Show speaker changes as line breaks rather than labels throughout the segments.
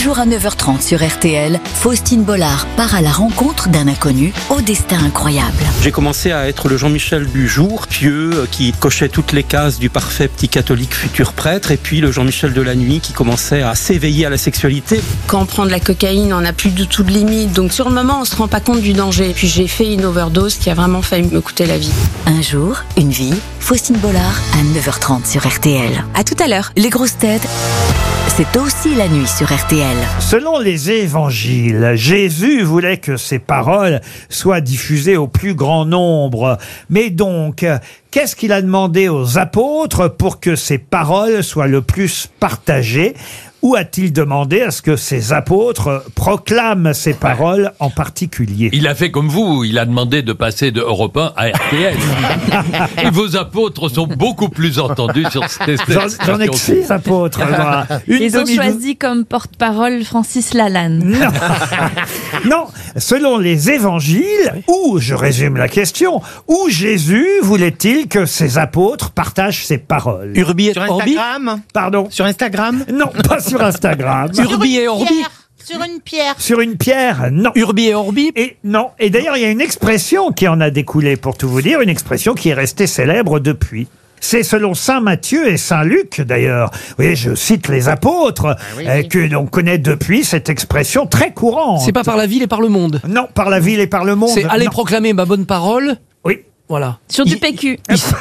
jour à 9h30 sur RTL, Faustine Bollard part à la rencontre d'un inconnu au destin incroyable.
J'ai commencé à être le Jean-Michel du jour, pieux, qui cochait toutes les cases du parfait petit catholique futur prêtre, et puis le Jean-Michel de la nuit qui commençait à s'éveiller à la sexualité.
Quand on prend de la cocaïne, on n'a plus du tout de limite, donc sur le moment, on se rend pas compte du danger. Puis j'ai fait une overdose qui a vraiment failli me coûter la vie.
Un jour, une vie, Faustine Bollard à 9h30 sur RTL.
À tout à l'heure.
Les grosses têtes, c'est aussi la nuit sur RTL.
Selon les évangiles, Jésus voulait que ses paroles soient diffusées au plus grand nombre. Mais donc, qu'est-ce qu'il a demandé aux apôtres pour que ses paroles soient le plus partagées ? Ou a-t-il demandé à ce que ses apôtres proclament ces paroles en particulier ?
Il a fait comme vous, il a demandé de passer de Europe 1 à RTL. Et vos apôtres sont beaucoup plus entendus sur cette
J'en ai que 6 apôtres. Moi.
Ils ont choisi comme porte-parole Francis Lalanne.
Non. Non, selon les évangiles, où, je résume la question, où Jésus voulait-il que ses apôtres partagent ses paroles ?
Urbi et
Sur
Orbi.
Instagram.
Pardon ?
Sur Instagram.
Non, pas sur Instagram.
Urbi et Orbi.
Sur une pierre.
Sur une pierre, non.
Urbi et Orbi.
Et non. Et d'ailleurs, il y a une expression qui en a découlé, pour tout vous dire, une expression qui est restée célèbre depuis. C'est selon saint Matthieu et saint Luc, d'ailleurs. Vous voyez, je cite les apôtres, que l'on connaît depuis cette expression très courante.
C'est pas par la ville et par le monde.
Non, par la ville et par le monde.
C'est aller
non.
proclamer ma bonne parole.
Oui.
Voilà.
Sur du PQ.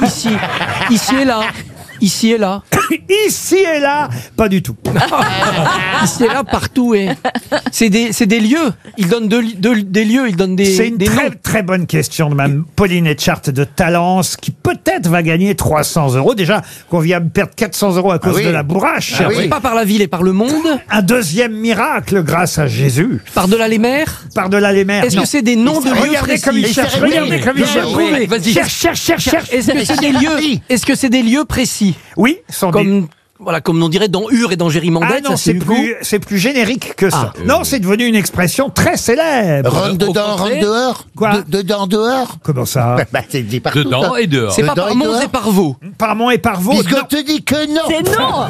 Ici et là. Ici et là.
Ici et là, pas du tout.
Ici et là, partout. C'est des lieux. Ils donnent des lieux, ils donnent des
C'est une
des
très,
noms.
très bonne question de Mme Pauline Etchart de Talence, qui peut-être va gagner 300 €. Déjà qu'on vient de perdre 400 € à cause de la bourrache.
C'est pas par la ville et par le monde.
Un deuxième miracle grâce à Jésus.
Par-delà les mers.
Par-delà les mers.
Est-ce
Non.
que c'est des noms de lieux
Regardez
précis?
comme il cherche. Regardez comme il cherche.
Oui, vas-y.
Cherche.
Est-ce que c'est des lieux? Est-ce que c'est des lieux précis?
Oui, sont des...
Comme on dirait dans Ur et dans Gérimandette.
Ah non,
ça,
c'est plus générique que ça. Non, c'est devenu une expression très célèbre.
Rentre dedans, rentre dehors.
Quoi
Dedans, dehors.
Comment ça?
C'est dit partout.
Dedans et dehors.
C'est pas par Mons et par Vaux.
Par Mons et par Vaux.
Puisqu'on te dit que non.
C'est non.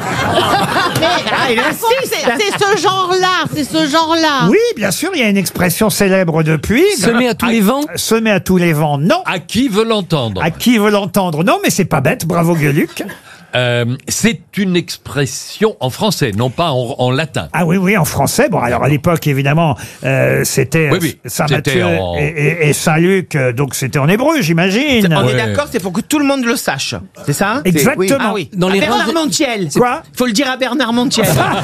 C'est ce genre-là. C'est ce genre-là.
Oui, bien sûr, il y a une expression célèbre depuis.
Semé à tous les vents.
Semé à tous les vents, non.
À qui veut l'entendre?
À qui veut l'entendre? Non, mais c'est pas bête, bravo Gueuluc.
C'est une expression en français, non pas en latin.
Ah oui, en français. Bon, alors à l'époque, évidemment, c'était
Oui,
Saint
c'était
Matthieu
en-
et Saint Luc, donc c'était en hébreu, j'imagine.
On est
Ouais.
d'accord, c'est pour que tout le monde le sache. C'est ça?
Exactement.
Ah oui.
Dans
À
les
Bernard
rangs-
Montiel.
Quoi?
Faut le dire à Bernard Montiel.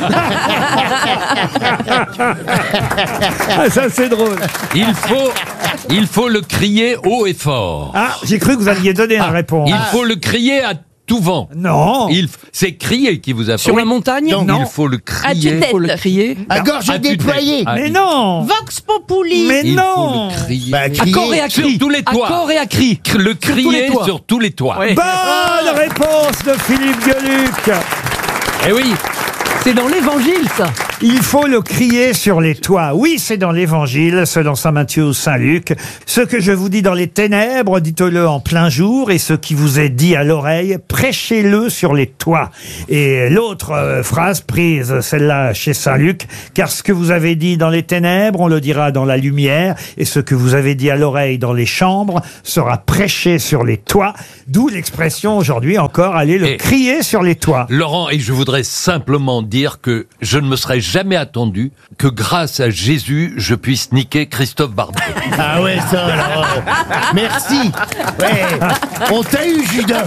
Ah, ça c'est drôle.
Il faut le crier haut et fort.
Ah, j'ai cru que vous alliez donner la réponse.
Il faut le crier à tout vent.
Non.
C'est crier qui vous a fait.
Sur la montagne.
Il faut le
À
crier.
tue-tête.
Faut le crier.
À gorge
À tue-tête.
déployée.
Ah,
Mais non.
Vox Populi.
Mais
Il faut
non.
le crier.
Bah,
À
crier.
corps et à
Sur
cri.
tous les toits.
À corps et à cri.
Le
tous les
crier
toits.
sur tous les toits.
Ouais.
Bonne réponse de Philippe Gueuluc.
Eh oui.
C'est dans l'évangile, ça.
Il faut le crier sur les toits. Oui, c'est dans l'évangile, selon saint Matthieu ou saint Luc. Ce que je vous dis dans les ténèbres, dites-le en plein jour, et ce qui vous est dit à l'oreille, prêchez-le sur les toits. Et l'autre phrase prise, celle-là chez saint Luc, car ce que vous avez dit dans les ténèbres, on le dira dans la lumière, et ce que vous avez dit à l'oreille dans les chambres sera prêché sur les toits. D'où l'expression aujourd'hui encore, allez le
Et-
crier sur les toits.
Laurent, et je voudrais simplement dire que je ne me serais jamais attendu que grâce à Jésus, je puisse niquer Christophe Barbier.
Ah ouais, ça alors. Merci. Ouais. On t'a eu, Judas.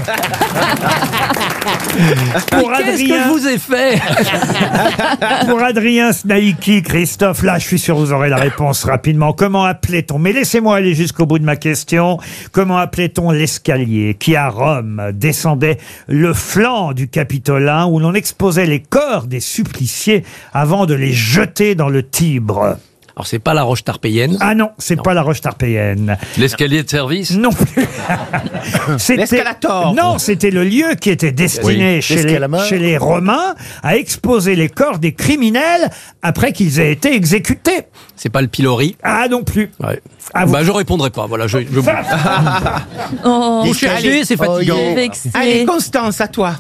Pour
Qu'est-ce que je vous ai fait?
Pour Adrien Snaïki, Christophe, là, je suis sûr que vous aurez la réponse rapidement. Comment appelait-on, mais laissez-moi aller jusqu'au bout de ma question, comment appelait-on l'escalier qui, à Rome, descendait le flanc du Capitolin où l'on exposait les corps des suppliciés avant de les jeter dans le Tibre?
Alors c'est pas la roche tarpéienne.
Ah non, c'est pas la roche tarpéienne.
L'escalier de service?
Non plus.
L'escalator.
Non, c'était le lieu qui était destiné chez les Romains à exposer les corps des criminels après qu'ils aient été exécutés.
C'est pas le pilori.
Ah non plus.
Ouais.
Ah, vous-
Bah je répondrai pas. Voilà, je...
Oh,
Vous cherchez, c'est fatigant.
vexé.
Allez, Constance, à toi.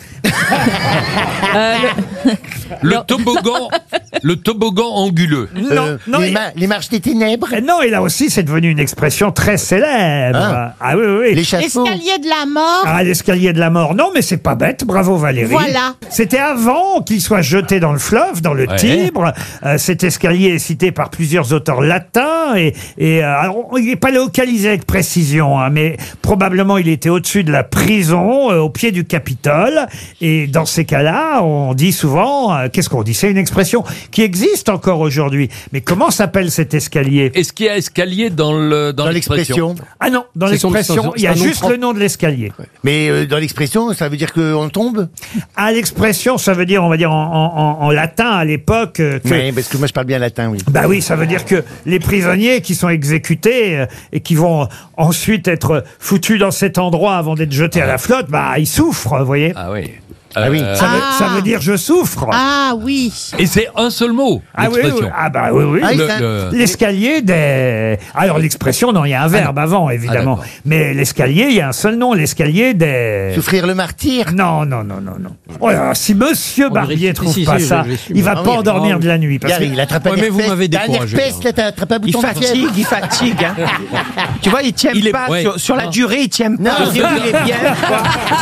Le toboggan anguleux.
Non,
les marches des ténèbres.
Non, et là aussi, c'est devenu une expression très célèbre. Ah, oui, oui, oui.
Les châteaux.
L'escalier de la mort.
Ah, l'escalier de la mort. Non, mais c'est pas bête. Bravo Valérie.
Voilà.
C'était avant qu'il soit jeté dans le fleuve, dans le
Ouais.
Tibre. Cet escalier est cité par plusieurs auteurs latins alors, il n'est pas localisé avec précision, hein, mais probablement il était au-dessus de la prison, au pied du Capitole. Et dans ces cas-là, on dit souvent, qu'est-ce qu'on dit? C'est une expression qui existe encore aujourd'hui. Mais comment s'appelle cet escalier?
Est-ce qu'il y a escalier dans l'expression?
Ah non, dans
C'est son-
l'expression, il y a
c'est un nom
juste
propre.
le nom de l'escalier.
Mais dans l'expression, ça veut dire qu'on tombe.
À l'expression, ça veut dire, on va dire en latin à l'époque, que
Oui, parce que moi je parle bien latin, oui.
bah oui, ça veut dire que les prisonniers qui sont exécutés et qui vont ensuite foutus dans cet endroit avant d'être jetés à la flotte, bah ils souffrent, vous voyez.
Ah oui.
Ah oui.
Ça veut dire je souffre.
Ah oui.
Et c'est un seul mot,
Ah oui,
l'expression.
oui. Ah bah oui, oui.
Ah,
L'escalier des... Alors l'expression, non, il y a un verbe avant, évidemment.
d'accord.
Mais l'escalier, il y a un seul nom, l'escalier des...
Souffrir le martyr.
Non, non, non, non, non. Oh là, si Monsieur Barbier
vérifie.
trouve
Si,
pas
si,
ça,
je l'ai su,
il va
Ah
pas
oui,
endormir de la nuit. Parce que...
Il attrape un
Ouais, mais vous
herpès.
m'avez
T'as un
découragé,
herpès, là, t'as attrapé un
Il
bouton de
fatigue,
fièvre.
il fatigue. Hein. Tu vois, il tient
Il est-
pas
ouais.
sur la durée, il tient pas.
Non.
Au début, il est bien. quoi.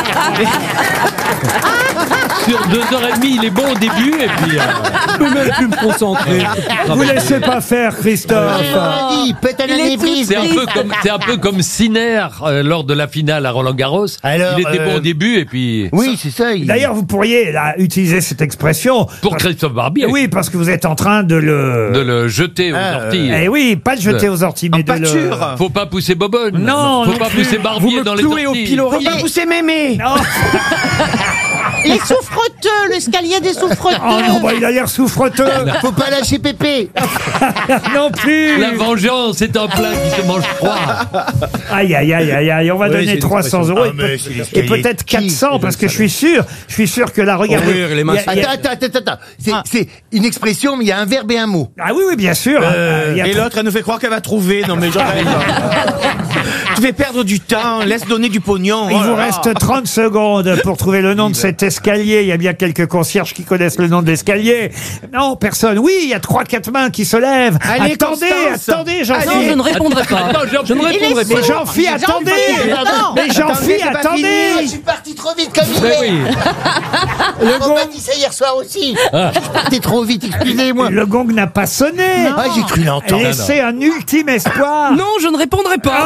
Sur 2h30, il est bon au début, et puis...
Je peux même plus me concentrer.
Vous laissez pas faire, Christophe.
Il pète un
Il est
anévrisme.
C'est un peu comme Sinner lors de la finale à Roland-Garros.
Alors,
Il était bon au début, et puis...
Oui, c'est ça.
D'ailleurs, vous pourriez là, utiliser cette expression.
Pour Christophe Barbier.
Oui, parce que vous êtes en train de le...
De le jeter aux orties.
Eh oui, pas le jeter aux orties, mais de le...
pâture.
Faut pas pousser Bobonne.
Non,
Faut
non
pas
plus.
pousser
Vous
Barbier
me
dans les
clouez au
orties.
pilori.
Faut pas pousser mémé.
Non,
Les souffreteux, l'escalier des souffreteux.
oh non, bah, il a l'air souffreteux.
Faut pas lâcher Pépé.
Non plus.
La vengeance est un plat qui se mange froid.
Aïe, aïe, aïe, aïe, aïe. On va
Oui,
donner
c'est une
300
expression.
euros
Ah, mais c'est
et
l'escalier
peut-être
de qui,
400 parce que je suis sûr que là, regardez.
Oh oui, les mains
il y a- il y a-
Attends. C'est une expression, mais il y a un verbe et un mot.
Ah oui, oui, bien sûr. Il y a
Et l'autre, elle nous fait croire qu'elle va trouver. Non, mais j'arrête. Tu fais perdre du temps, laisse donner du pognon.
Il
Oh là
vous
là.
reste 30 secondes pour trouver le nom de cet escalier. Il y a bien quelques concierges qui connaissent le nom de l'escalier. Non, personne. Oui, il y a 3-4 mains qui se lèvent.
Allez,
attendez,
Constance.
attendez, jean
Non, je ne répondrai pas. Je ne répondrai
Mais
pas.
Jean-Phi, attendez.
Pardon.
Mais Jean-Phi,
c'est pas
attendez.
Je suis parti trop vite comme il
Mais
est.
oui.
On m'a dit ça hier soir aussi. Je suis parti trop vite, excusez-moi.
Le gong n'a pas sonné.
Ah, j'ai cru l'entendre.
Laissez un ultime espoir.
Non, je ne répondrai pas.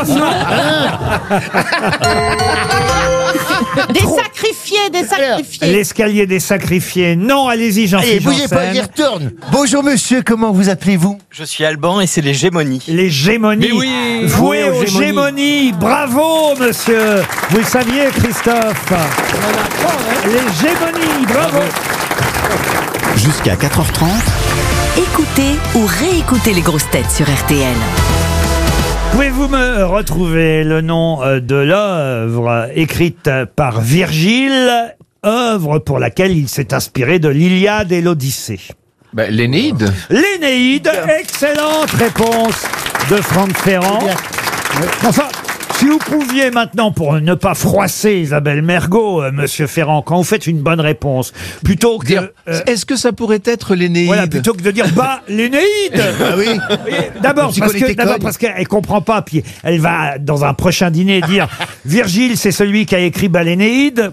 Des sacrifiés, des sacrifiés.
L'escalier des sacrifiés. Non, allez-y, Jean-Philippe
Allez, bougez pas, j'y retourne. Bonjour monsieur, comment vous appelez-vous?
Je suis Alban et c'est les Gémonies.
Les gémonies.
Mais oui.
Voué
Voué aux
aux gémonies. Bravo, monsieur. Vous le saviez, Christophe. Les gémonies. Bravo.
Jusqu'à 4h30. Écoutez ou réécoutez les grosses têtes sur RTL.
Pouvez-vous me retrouver le nom de l'œuvre écrite par Virgile, œuvre pour laquelle il s'est inspiré de l'Iliade et l'Odyssée?
L'Énéide.
L'Énéide. Excellente réponse de Franck Ferrand. Enfin, si vous pouviez maintenant, pour ne pas froisser Isabelle Mergo, Monsieur Ferrand, quand vous faites une bonne réponse, plutôt que...
Est-ce que ça pourrait être l'Énéide?
voilà, plutôt que de dire bah l'Énéide.
Ah oui.
D'abord
Petit
parce
collet
que
d'école.
qu'elle comprend pas, puis elle va dans un prochain dîner dire Virgile, c'est celui qui a écrit l'Énéide.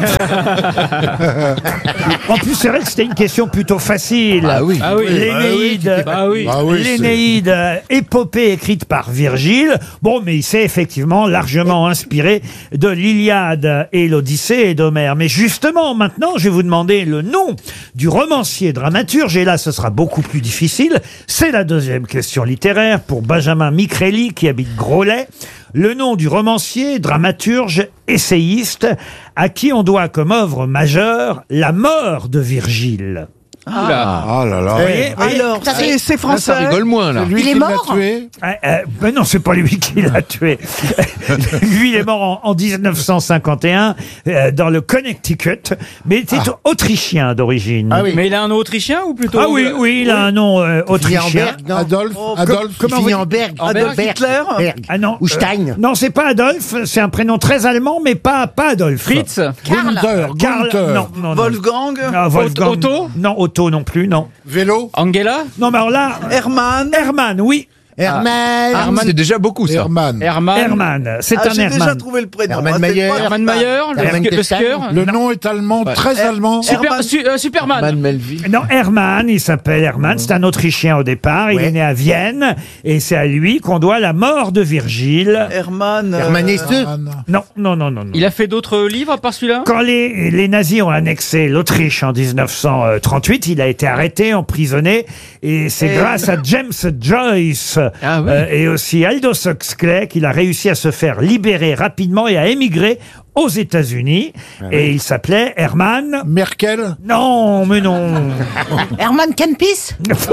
En plus, c'est vrai que c'était une question plutôt facile.
Ah oui.
Ah oui.
L'Énéide.
Ah oui.
Ah oui,
L'Énéide, épopée écrite par Virgile. Bon, mais il s'est effectivement largement inspiré de l'Iliade et l'Odyssée et d'Homère. Mais justement, maintenant, je vais vous demander le nom du romancier dramaturge. Et là, ce sera beaucoup plus difficile. C'est la deuxième question littéraire pour Benjamin Micrelli, qui habite Groslay. Le nom du romancier, dramaturge, essayiste, à qui on doit comme œuvre majeure la mort de Virgile.
Ah là là.
Vous voyez,
Alors, c'est français.
Ça rigole moins, là.
Il est mort.
Ben non, c'est pas lui qui l'a tué. Lui, il est mort en 1951 dans le Connecticut, mais il était autrichien d'origine.
Ah oui. Mais il a un nom autrichien ou plutôt?
Ah oui, oui, il a un nom autrichien.
Adolphe.
Comment vous...
en Berg.
Adolf Hitler.
Ah non.
Ou Stein.
Non, c'est pas Adolphe, c'est un prénom très allemand, mais pas Adolphe.
Fritz.
Karl. Non.
Wolfgang.
Ah, Wolfgang.
Otto.
Non, Otto non plus, non.
Vélo.
Angela.
Non, mais alors là... Hermann, oui.
Hermann, c'est déjà beaucoup, ça.
Hermann.
C'est un
J'ai
Hermann.
déjà trouvé le prénom.
Hermann Mayer.
Hermann Mayer. Le skieur.
Le nom est allemand, très allemand.
Superman.
Melville.
Non, Hermann, il s'appelle Hermann, c'est un Autrichien au départ, il est né à Vienne, et c'est à lui qu'on doit la mort de Virgile.
Hermann.
Hermann Hesse.
Non.
Il a fait d'autres livres à part celui-là?
Quand les nazis ont annexé l'Autriche en 1938, il a été arrêté, emprisonné, et c'est grâce à James Joyce et aussi Aldous Huxley qu'il a réussi à se faire libérer rapidement et à émigrer aux États-Unis. Et il s'appelait Hermann...
Merkel.
Non, mais non.
Hermann Kenpis.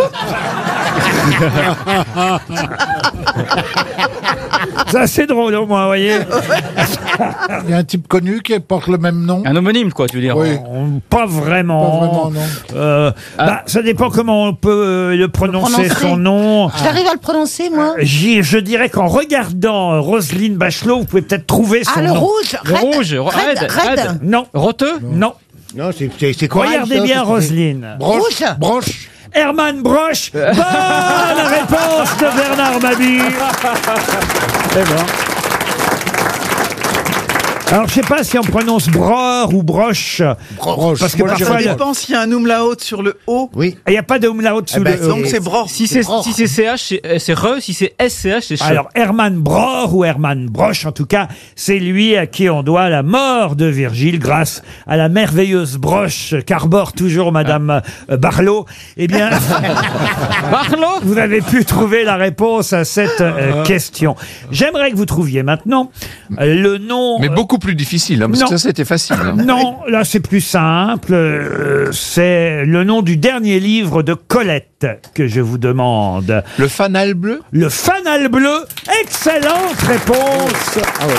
Ça, c'est drôle, au moins, vous voyez.
Il y a un type connu qui porte le même nom.
Un homonyme, quoi, tu veux dire?
Oui.
Pas vraiment.
Non.
Ça dépend comment on peut le prononcer, son nom.
J'arrive à le prononcer, moi.
Je dirais qu'en regardant Roselyne Bachelot, vous pouvez peut-être trouver son nom.
Le rouge.
Red.
Non.
Roteux.
Non.
Non, c'est quoi?
Regardez bien Roselyne.
Broche.
Hermann Broch. Bonne réponse de Bernard Mabille. Alors, je sais pas si on prononce Bror ou Broche. Parce que parfois,
Ça dépend s'il y a un umlaut sur le O.
Oui.
il n'y a pas de umlaut sous le E.
Donc c'est Bror.
Si c'est CH, c'est Re. Si c'est SCH, c'est Che.
Alors, Hermann Bror ou Hermann Broch, en tout cas, c'est lui à qui on doit la mort de Virgile grâce à la merveilleuse broche qu'arbore toujours Madame Barlow. Eh bien,
Barlow.
vous avez pu trouver la réponse à cette question. J'aimerais que vous trouviez maintenant le nom...
Mais beaucoup plus difficile, hein, parce
non.
que ça, c'était facile. Hein.
Non, là, c'est plus simple. C'est le nom du dernier livre de Colette que je vous demande.
Le fanal bleu.
Le fanal bleu. Excellente réponse.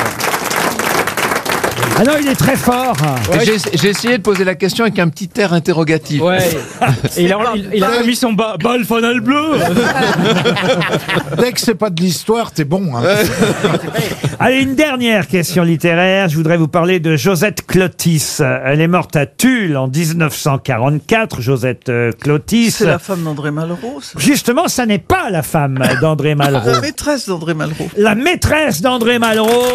Ah non, il est très fort.
Ouais. J'ai essayé de poser la question avec un petit air interrogatif.
Ouais. Et il a mis son bas le fanal bleu.
Dès que c'est pas de l'histoire, t'es bon. Hein.
Allez, une dernière question littéraire. Je voudrais vous parler de Josette Clotis. Elle est morte à Tulle en 1944. Josette Clotis.
C'est la femme d'André Malraux.
Justement, ça n'est pas la femme d'André Malraux.
La maîtresse d'André Malraux.
La maîtresse d'André Malraux.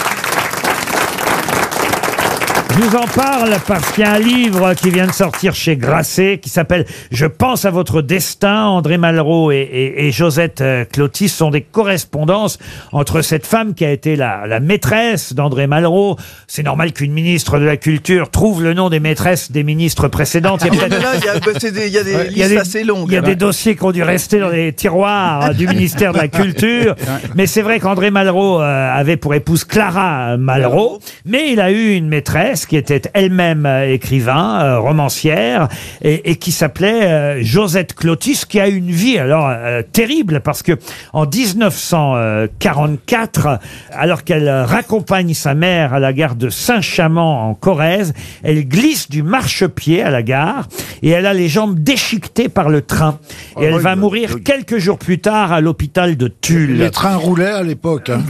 Je vous en parle parce qu'il y a un livre qui vient de sortir chez Grasset qui s'appelle « Je pense à votre destin ». André Malraux et Josette Clotis sont des correspondances entre cette femme qui a été la maîtresse d'André Malraux. C'est normal qu'une ministre de la Culture trouve le nom des maîtresses des ministres précédentes. Il y a
des listes assez longues.
Il y a des dossiers qui ont dû rester dans les tiroirs du ministère de la Culture. Mais c'est vrai qu'André Malraux avait pour épouse Clara Malraux. Mais il a eu une maîtresse qui était elle-même écrivain, romancière, et qui s'appelait Josette Clotis, qui a une vie alors terrible, parce que en 1944, alors qu'elle raccompagne sa mère à la gare de Saint-Chamond en Corrèze, elle glisse du marchepied à la gare, et elle a les jambes déchiquetées par le train. Et elle va mourir quelques jours plus tard à l'hôpital de Tulle.
Les trains roulaient à l'époque. Hein.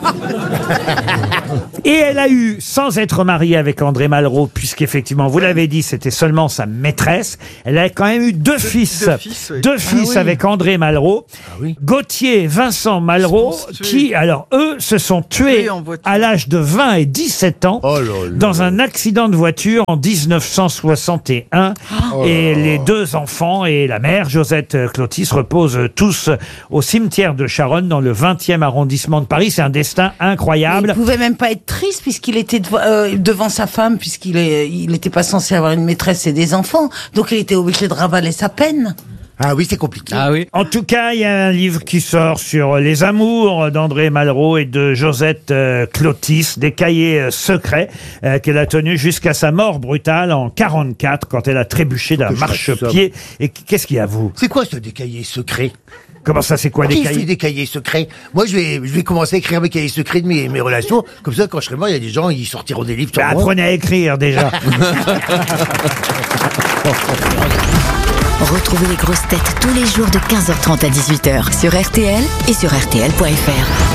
Et elle a eu, sans être mariée avec André Malraux, puisqu'effectivement, vous l'avez dit, c'était seulement sa maîtresse, elle a quand même eu deux fils. Deux fils avec André Malraux. Gauthier et Vincent Malraux, qui, alors, eux, se sont tués à l'âge de 20 et 17 ans dans un accident de voiture en 1961. Et les deux enfants et la mère, Josette Clotis, reposent tous au cimetière de Charonne, dans le 20e arrondissement de Paris. C'est un destin incroyable.
Il pouvait même pas être triste puisqu'il était devant sa femme, puisqu'il n'était pas censé avoir une maîtresse et des enfants. Donc il était obligé de ravaler sa peine.
Ah oui, c'est compliqué.
Ah oui.
En tout cas, il y a un livre qui sort sur les amours d'André Malraux et de Josette Clotis, des cahiers secrets qu'elle a tenus jusqu'à sa mort brutale en 44 quand elle a trébuché d'un
que je fasse
marchepied. Et qu'est-ce qu'il y a, vous?
C'est quoi, ça, des cahiers secrets?
Comment ça, c'est quoi des
Qui fait
cahiers?
des cahiers secrets? Moi, je vais commencer à écrire mes cahiers secrets de mes relations. Comme ça, quand je serai mort, il y a des gens, ils sortiront des livres sur moi.
Apprenez à écrire, déjà.
Retrouvez les grosses têtes tous les jours de 15h30 à 18h sur RTL et sur RTL.fr.